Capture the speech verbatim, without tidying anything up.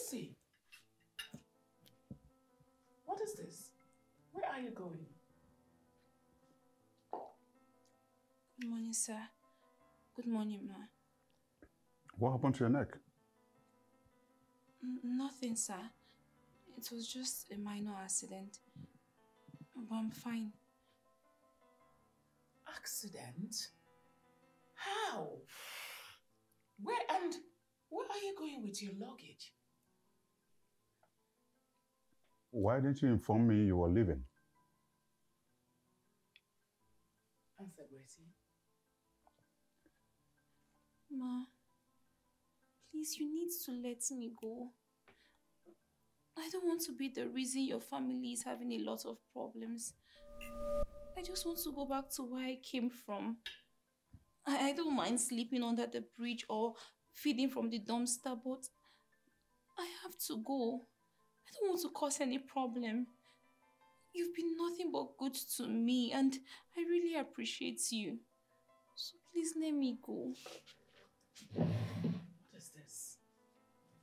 Lucy! What is this? Where are you going? Good morning, sir. Good morning, ma. What happened to your neck? N nothing, sir. It was just a minor accident. But I'm fine. Accident? How? Where and where are you going with your luggage? Why didn't you inform me you were leaving? Answer, Gracie. Ma, please, you need to let me go. I don't want to be the reason your family is having a lot of problems. I just want to go back to where I came from. I, I don't mind sleeping under the bridge or feeding from the dumpster, but I have to go. I don't want to cause any problem. You've been nothing but good to me, and I really appreciate you. So please let me go. What is this?